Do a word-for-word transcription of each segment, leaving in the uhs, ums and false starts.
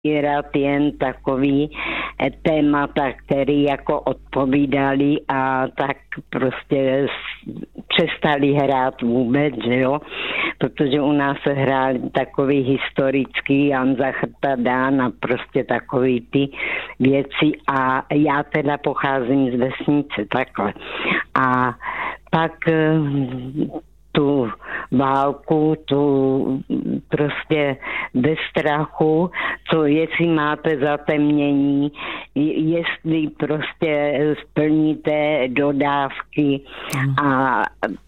probírat jen takový témata, který jako odpovídali a tak prostě přestali hrát vůbec, že jo, protože u nás se hráli takový historický Jan Zachrta Dán a prostě takový ty věci a já teda pocházím z vesnice takhle. A pak tu válku, tu prostě bez strachu, co jestli máte zatemnění, jestli prostě splníte dodávky a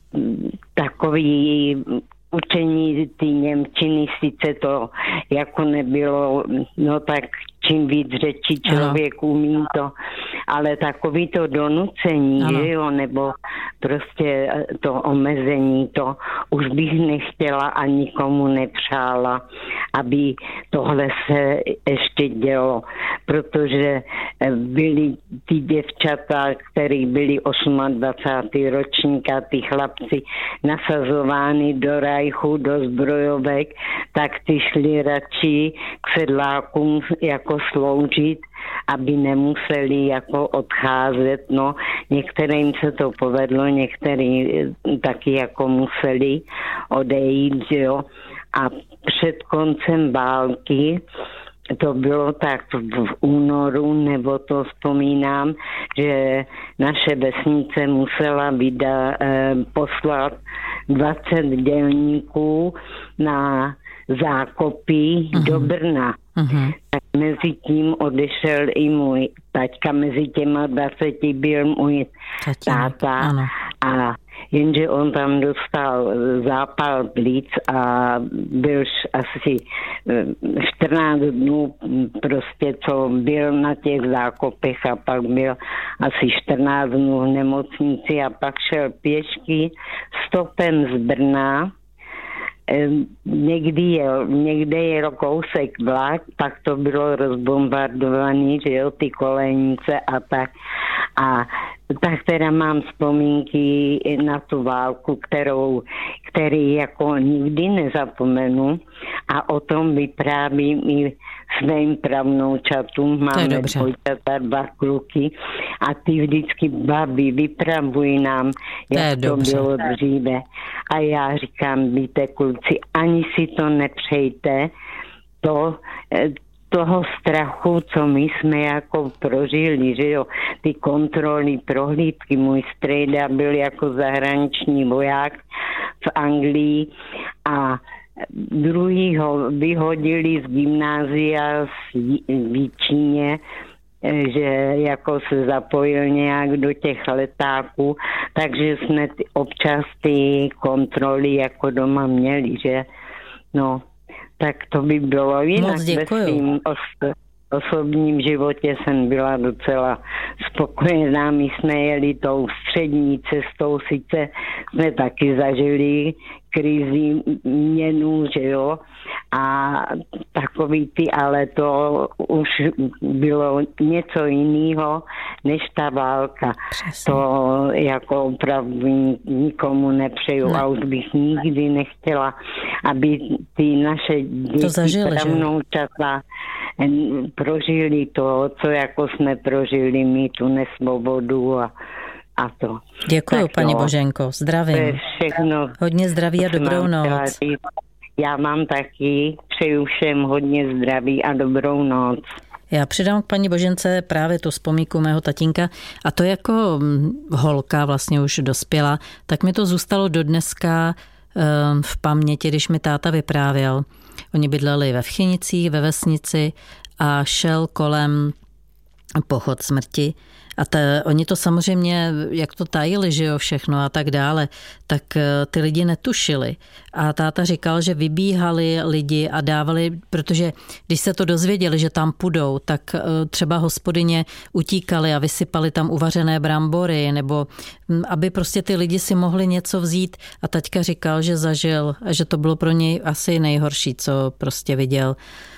takový učení ty němčiny, sice to jako nebylo, no tak čím víc řečí člověk umí to, ale takový to donucení, že jo, nebo prostě to omezení, to už bych nechtěla a nikomu nepřála, aby tohle se ještě dělo, protože byli ty děvčata, který byli dvacátého osmého ročníka, ty chlapci nasazovány do rajchu, do zbrojovek, tak ty šli radši k sedlákům jako sloužit, aby nemuseli jako odcházet. No, některým se to povedlo, některý taky jako museli odejít, jo. A před koncem války, to bylo tak v únoru, nebo to vzpomínám, že naše vesnice musela vyda, eh, poslat dvacet dělníků na zákopy uh-huh. do Brna. Uh-huh. Tak mezi tím odešel i můj taťka, mezi těma dvaceti byl můj Tatín. táta ano. A jenže on tam dostal zápal plic a byl asi čtrnáct dnů prostě, co byl na těch zákopech a pak byl asi čtrnáct dnů v nemocnici a pak šel pěšky stopem z Brna. Někdy je, někde je kousek vlak, pak to bylo rozbombardovaný, že jo, ty kolejnice a tak. A tak teda mám vzpomínky na tu válku, kterou, který jako nikdy nezapomenu a o tom vyprávím i svým pravnoučatům. Máme dvojčata, dva kluky a ty vždycky babi vypravují nám, jak to, to bylo dříve. A já říkám, víte kluci, ani si to nepřejte, to toho strachu, co my jsme jako prožili, že jo, ty kontroly, prohlídky, můj strejda byl jako zahraniční voják v Anglii a druhý ho vyhodili z gymnázia v Jíčíně, že jako se zapojil nějak do těch letáků, takže jsme ty, občas ty kontroly jako doma měli, že no, tak to by bylo jinak. Ve svým os- osobním životě jsem byla docela spokojená. My jsme jeli tou střední cestou, sice jsme taky zažili krizi měnů, že jo, a takový ty, ale to už bylo něco jiného než ta válka. Přesně. To jako opravdu nikomu nepřeju ne. A už bych nikdy nechtěla, aby ty naše děti pravnoučata prožili to, co jako jsme prožili my, tu nesvobodu a A to. Děkuju, tak paní no, Boženko. Zdravím. To je všechno. Hodně zdraví a dobrou noc. Já mám taky. Přeju všem hodně zdraví a dobrou noc. Já přidám k paní Božence právě tu vzpomínku mého tatínka a to jako holka vlastně už dospěla, tak mi to zůstalo do dneska v paměti, když mi táta vyprávěl. Oni bydleli ve Vchynicích, ve vesnici a šel kolem pochod smrti. A ta, oni to samozřejmě, jak to tajili, že jo, všechno a tak dále, tak ty lidi netušili. A táta říkal, že vybíhali lidi a dávali, protože když se to dozvěděli, že tam půjdou, tak třeba hospodyně utíkali a vysypali tam uvařené brambory, nebo aby prostě ty lidi si mohli něco vzít. A taťka říkal, že zažil a že to bylo pro něj asi nejhorší, co prostě viděl.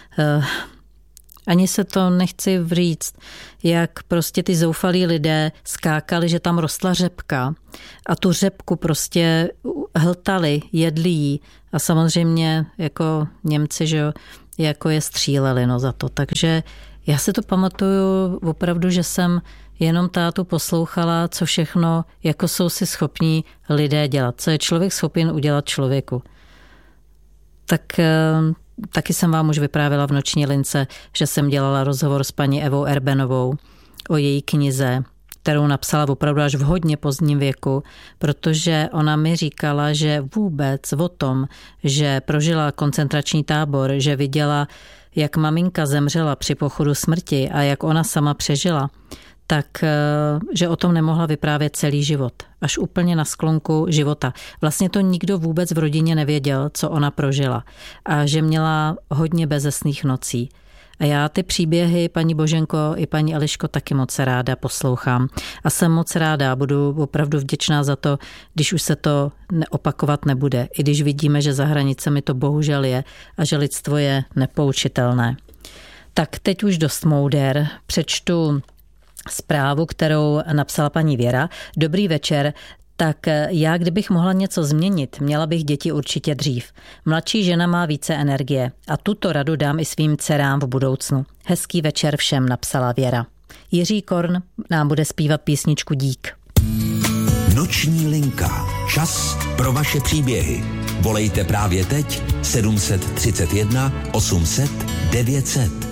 Ani se to nechci říct, jak prostě ty zoufalí lidé skákali, že tam rostla řepka a tu řepku prostě hltali, jedli jí. A samozřejmě jako Němci, že jo, jako je stříleli no za to. Takže já si to pamatuju opravdu, že jsem jenom tátu poslouchala, co všechno jako jsou si schopní lidé dělat. Co je člověk schopen udělat člověku. Tak taky jsem vám už vyprávěla v Noční lince, že jsem dělala rozhovor s paní Evou Erbenovou o její knize, kterou napsala opravdu až v hodně pozdním věku, protože ona mi říkala, že vůbec o tom, že prožila koncentrační tábor, že viděla, jak maminka zemřela při pochodu smrti a jak ona sama přežila, tak že o tom nemohla vyprávět celý život. Až úplně na sklonku života. Vlastně to nikdo vůbec v rodině nevěděl, co ona prožila. A že měla hodně bezesných nocí. A já ty příběhy, paní Boženko i paní Eliško, taky moc ráda poslouchám. A jsem moc ráda, budu opravdu vděčná za to, když už se to neopakovat nebude. I když vidíme, že za hranicemi to bohužel je a že lidstvo je nepoučitelné. Tak teď už dost mouder. Přečtu zprávu, kterou napsala paní Věra. Dobrý večer. Tak já, kdybych mohla něco změnit, měla bych děti určitě dřív. Mladší žena má více energie a tuto radu dám i svým dcerám v budoucnu. Hezký večer všem, napsala Věra. Jiří Korn nám bude zpívat písničku Dík. Noční linka. Čas pro vaše příběhy. Volejte právě teď sedm set třicet jedna osm set devět set.